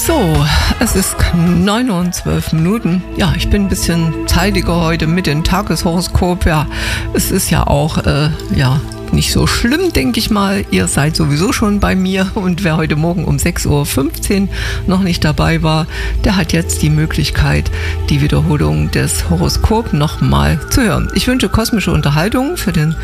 So, es ist 9:12. Ja, ich bin ein bisschen zeitiger heute mit dem Tageshoroskop. Ja, es ist ja auch, nicht so schlimm, denke ich mal. Ihr seid sowieso schon bei mir und wer heute Morgen um 6:15 Uhr noch nicht dabei war, der hat jetzt die Möglichkeit, die Wiederholung des Horoskops nochmal zu hören. Ich wünsche kosmische Unterhaltung für den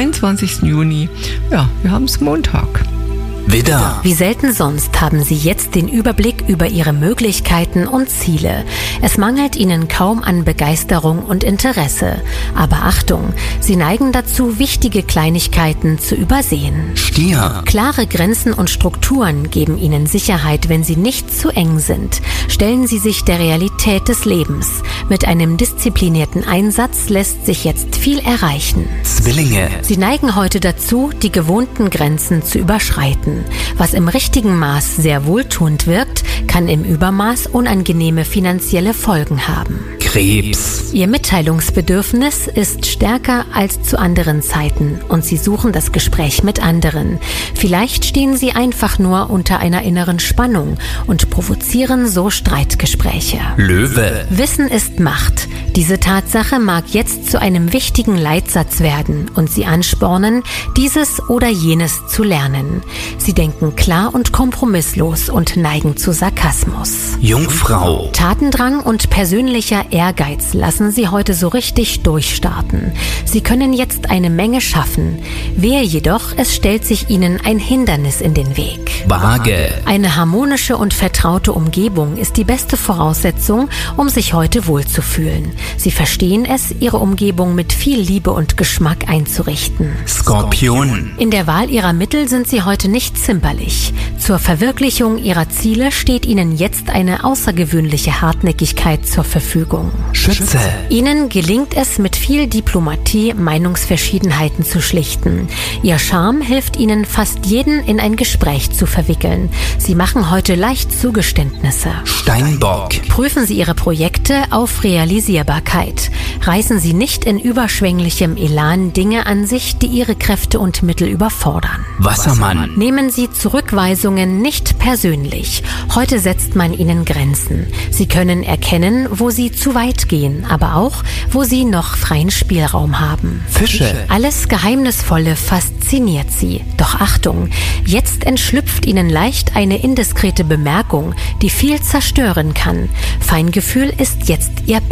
22. Juni. Ja, wir haben es Montag. Widder. Wie selten sonst haben Sie jetzt den Überblick über Ihre Möglichkeiten und Ziele. Es mangelt Ihnen kaum an Begeisterung und Interesse. Aber Achtung, Sie neigen dazu, wichtige Kleinigkeiten zu übersehen. Stier. Klare Grenzen und Strukturen geben Ihnen Sicherheit, wenn sie nicht zu eng sind. Stellen Sie sich der Realität des Lebens. Mit einem disziplinierten Einsatz lässt sich jetzt viel erreichen. Zwillinge. Sie neigen heute dazu, die gewohnten Grenzen zu überschreiten. Was im richtigen Maß sehr wohltuend wirkt, kann im Übermaß unangenehme finanzielle Folgen haben. Krebs. Ihr Mitteilungsbedürfnis ist stärker als zu anderen Zeiten und Sie suchen das Gespräch mit anderen. Vielleicht stehen Sie einfach nur unter einer inneren Spannung und provozieren so Streitgespräche. Löwe. Wissen ist Macht. Diese Tatsache mag jetzt zu einem wichtigen Leitsatz werden und Sie anspornen, dieses oder jenes zu lernen. Sie denken klar und kompromisslos und neigen zu Sarkasmus. Jungfrau. Tatendrang und persönlicher Ehrgeiz lassen Sie heute so richtig durchstarten. Sie können jetzt eine Menge schaffen. Wehe jedoch, es stellt sich Ihnen ein Hindernis in den Weg. Waage. Eine harmonische und vertraute Umgebung ist die beste Voraussetzung, um sich heute wohlzufühlen. Sie verstehen es, Ihre Umgebung mit viel Liebe und Geschmack einzurichten. Skorpion. In der Wahl Ihrer Mittel sind Sie heute nicht zimperlich. Zur Verwirklichung Ihrer Ziele steht Ihnen jetzt eine außergewöhnliche Hartnäckigkeit zur Verfügung. Schütze. Ihnen gelingt es mit viel Diplomatie, Meinungsverschiedenheiten zu schlichten. Ihr Charme hilft Ihnen, fast jeden in ein Gespräch zu verwickeln. Sie machen heute leicht Zugeständnisse. Steinbock. Prüfen Sie Ihre Projekte auf Realisierbarkeit. Reißen Sie nicht in überschwänglichem Elan Dinge an sich, die Ihre Kräfte und Mittel überfordern. Wassermann. Nehmen Sie Zurückweisungen nicht persönlich. Heute setzt man Ihnen Grenzen. Sie können erkennen, wo Sie zu weit gehen, aber auch, wo Sie noch freien Spielraum haben. Fische. Alles Geheimnisvolle fasziniert Sie. Doch Achtung, jetzt entschlüpft Ihnen leicht eine indiskrete Bemerkung, die viel zerstören kann. Feingefühl ist jetzt Ihr